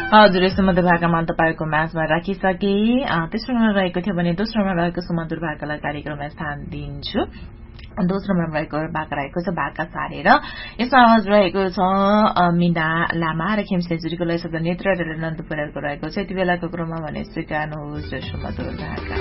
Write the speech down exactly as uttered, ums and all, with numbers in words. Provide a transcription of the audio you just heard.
हजुर यस्तो मधुर भाकामा तपाईँको माझमा राखिसके तेस्रोमा रहेको थियो भने दोस्रोमा रहेको सुमधुर भाकालाई कार्यक्रममा स्थान दिन्छु दोस्रोमा रहेको भाका रहेको छ भाका सारेर यसमा आवाज रहेको छ मिना लामा र खेमसेजुरीको लय शब्द नेत्र र नन्दपुरको रहेको छ यति बेलाको क्रममा भने स्वीकार्नुहोस् सुमधुर भाका